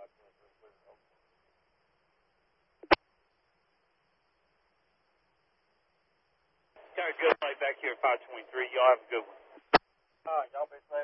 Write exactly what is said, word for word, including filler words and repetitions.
Got a good night back here at five twenty-three. Y'all have a good one. All right, y'all be safe.